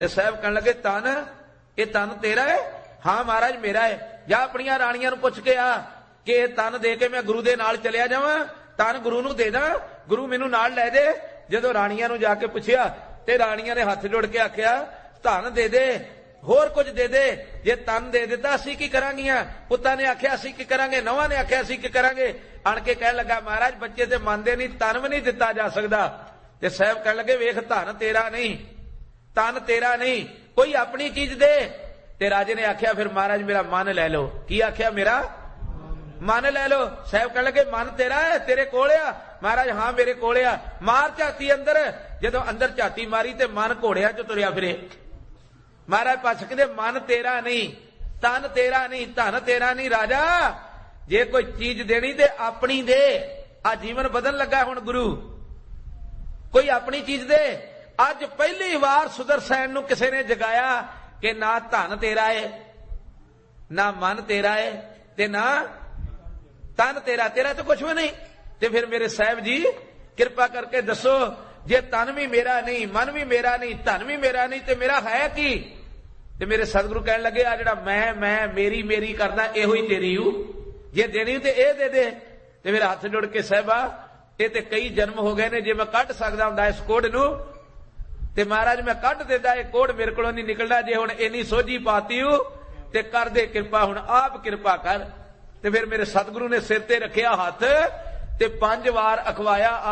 ते साहब कहन लगे तन ये तन तेरा है? हाँ महाराज मेरा है। जा अपनियां राणियां नूं पुछ के आ कि तन दे के मैं गुरु दे नाल चलिया जावां, तन गुरु नूं दे दा, गुरु मैनू नाल लै दे। जदों राणियां नूं जाके पुछया ते राणियां ने हथ जोड़ के आख्या धन दे दे, होर कुछ दे दे, जे तन दे दिता असीं की करांगियां। पुत्तां ने आख्या असीं की करांगे, नौवां ने आख्या असीं की करांगे। आण के कहण लगा महाराज बच्चे ते मनदे नहीं, तन भी नहीं दिता जा सकदा। ते साहब कहण लगे वेख धन तेरा नहीं, तन तेरा नहीं, कोई अपनी चीज दे। ते राजे ने आख्या फिर महाराज मेरा मन लै लो। की आख्या? मेरा मन लै लो। साहब कहण लगे मन तेरा है, तेरे कोल आ? महाराज हाँ मेरे कोल आ। मार झाती अंदर। जदों अंदर झाती मारी ते मन घोड़ियां च तुरिया फिरे। महाराज पास कहते मन तेरा नहीं, तन तेरा नहीं, धन तेरा नहीं राजा, जे कोई चीज देनी ते अपनी दे। आ जीवन बदल लगा हुण गुरु, कोई अपनी चीज दे। अज पहली बार सुदरसैन नूं किसी ने जगाया कि ना धन तेरा है, ना मन तेरा है, ते ना तन तेरा, तेरा तो कुछ भी नहीं। ते फिर मेरे साहब जी कृपा करके दसो, जे तन भी मेरा नहीं, मन भी मेरा नहीं, धन भी मेरा नहीं, ते मेरा है की? ते मेरे सतगुरु कहन लगे आ जिहड़ा मैं मेरी मेरी करदा इहो ही तेरी हूं, जे देनी ते ए दे दे। ते मेरा हाथ जोड़ के साहिबा ये ते कई जन्म हो गए ने, जे मैं कट सकदा हुंदा इस कोड़ नूं ते महाराज मैं कट देता, ये कोड़ मेरे कोलों नहीं निकलना। जे हुण इन्नी सोझी पाती हूं ते कर दे कृपा, हुण आप कृपा कर। ते फिर मेरे सतगुरु ने सिर ते रखिया हाथ ते 5 वार अखवाया।